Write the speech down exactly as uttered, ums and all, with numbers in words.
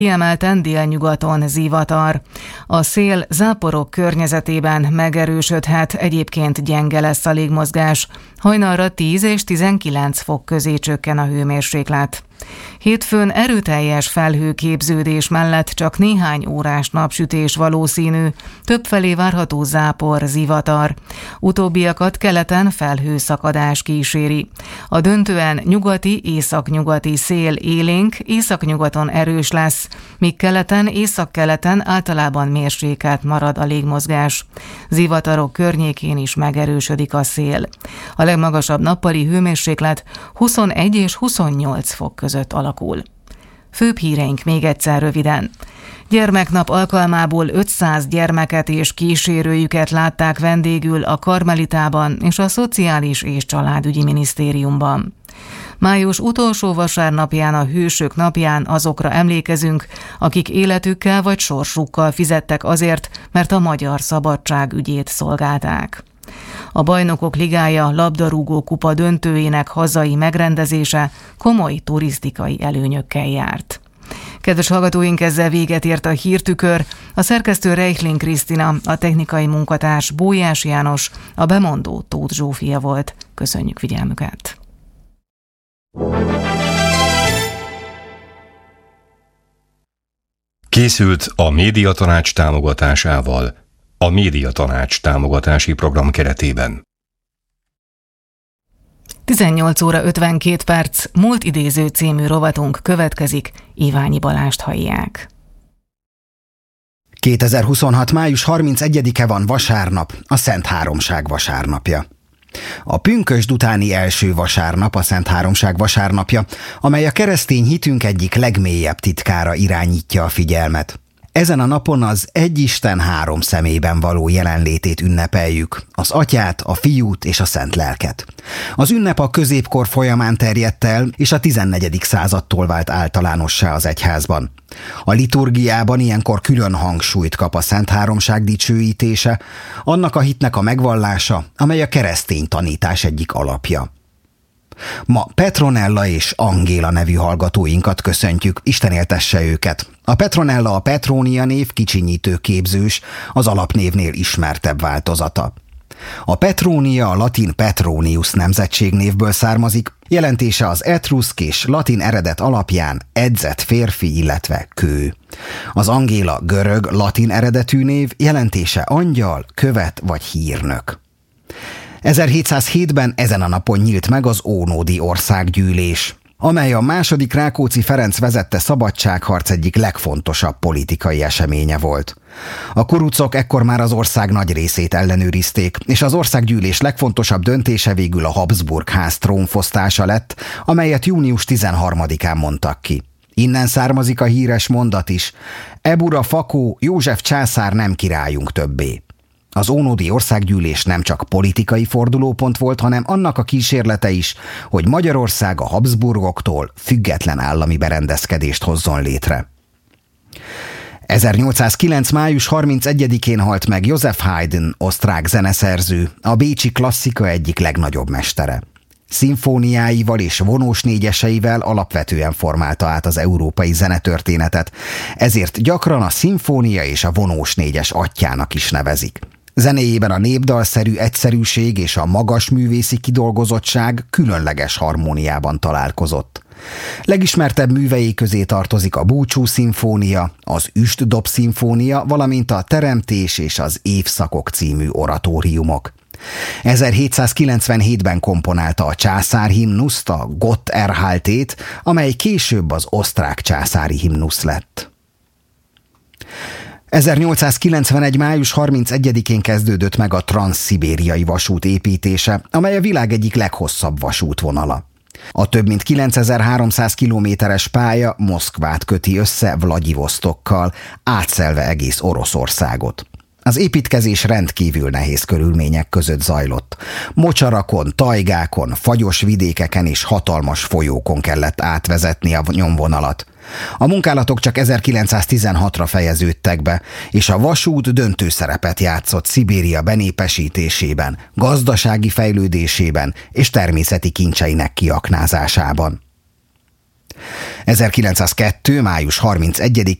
Kiemelten délnyugaton zivatar. A szél záporok környezetében megerősödhet, egyébként gyenge lesz a légmozgás. Hajnalra tíz és tizenkilenc fok közé csökken a hőmérséklet. Hétfőn erőteljes felhőképződés mellett csak néhány órás napsütés valószínű, többfelé várható zápor, zivatar. Utóbbiakat keleten felhőszakadás kíséri. A döntően nyugati, északnyugati szél élénk, északnyugaton erős lesz, míg keleten, északkeleten általában mérsékelt marad a légmozgás. Zivatarok környékén is megerősödik a szél. A legmagasabb nappali hőmérséklet huszonegy és huszonnyolc fok között alakul. Főbb híreink még egyszer röviden. Gyermeknap alkalmából ötszáz gyermeket és kísérőjüket látták vendégül a Karmelitában és a Szociális és Családügyi Minisztériumban. Május utolsó vasárnapján, a Hősök napján azokra emlékezünk, akik életükkel vagy sorsukkal fizettek azért, mert a magyar szabadság ügyét szolgálták. A Bajnokok Ligája labdarúgó kupa döntőjének hazai megrendezése komoly turisztikai előnyökkel járt. Kedves hallgatóink, ezzel véget ért a hírtükör. A szerkesztő Reichling Krisztina, a technikai munkatárs Bójás János, a bemondó Tóth Zsófia volt. Köszönjük figyelmüket! Készült a Médiatanács támogatásával, a Médiatanács támogatási program keretében. tizennyolc óra ötvenkét perc, Múlt idéző című rovatunk következik, Iványi Balást hallják. kétezer-huszonhat. május harmincegyedike van, vasárnap, a Szent Háromság vasárnapja. A pünkösd utáni első vasárnap a Szent Háromság vasárnapja, amely a keresztény hitünk egyik legmélyebb titkára irányítja a figyelmet. Ezen a napon az egy Isten három személyben való jelenlétét ünnepeljük, az Atyát, a Fiút és a Szent Lelket. Az ünnep a középkor folyamán terjedt el, és a tizennegyedik századtól vált általánossá az egyházban. A liturgiában ilyenkor külön hangsúlyt kap a Szent Háromság dicsőítése, annak a hitnek a megvallása, amely a keresztény tanítás egyik alapja. Ma Petronella és Angéla nevű hallgatóinkat köszöntjük, Isten éltesse őket. A Petronella a Petrónia név kicsinyítő képzős, az alapnévnél ismertebb változata. A Petrónia a latin Petronius nemzetségnévből származik, jelentése az etruszk és latin eredet alapján edzett férfi, illetve kő. Az Angéla görög, latin eredetű név, jelentése angyal, követ vagy hírnök. ezerhétszázhétben ezen a napon nyílt meg az Ónódi Országgyűlés, amely a második Rákóczi Ferenc vezette szabadságharc egyik legfontosabb politikai eseménye volt. A kurucok ekkor már az ország nagy részét ellenőrizték, és az országgyűlés legfontosabb döntése végül a Habsburg ház trónfosztása lett, amelyet június tizenharmadikán mondtak ki. Innen származik a híres mondat is: Ebura fakó, József császár nem királyunk többé. Az ónódi országgyűlés nem csak politikai fordulópont volt, hanem annak a kísérlete is, hogy Magyarország a Habsburgoktól független állami berendezkedést hozzon létre. ezernyolcszázkilenc. május harmincegyedikén halt meg Joseph Haydn, osztrák zeneszerző, a bécsi klasszika egyik legnagyobb mestere. Szimfóniáival és vonós négyeseivel alapvetően formálta át az európai zenetörténetet, ezért gyakran a szimfónia és a vonós négyes atyjának is nevezik. Zenéjében a népdalszerű egyszerűség és a magas művészi kidolgozottság különleges harmóniában találkozott. Legismertebb művei közé tartozik a Búcsú szimfónia, az Üst-dob szimfónia, valamint a Teremtés és az Évszakok című oratóriumok. ezerhétszázkilencvenhétben komponálta a császárhimnuszt, a Gott erhaltét, amely később az osztrák császári himnusz lett. ezernyolcszázkilencvenegy. május harmincegyedikén kezdődött meg a transzszibériai vasút építése, amely a világ egyik leghosszabb vasútvonala. A több mint kilencezer-háromszáz kilométeres pálya Moszkvát köti össze Vladivosztokkal, átszelve egész Oroszországot. Az építkezés rendkívül nehéz körülmények között zajlott. Mocsarakon, tajgákon, fagyos vidékeken és hatalmas folyókon kellett átvezetni a nyomvonalat. A munkálatok csak ezerkilencszáztizenhatra fejeződtek be, és a vasút döntő szerepet játszott Szibéria benépesítésében, gazdasági fejlődésében és természeti kincseinek kiaknázásában. ezerkilencszázkettő. május harmincegyedike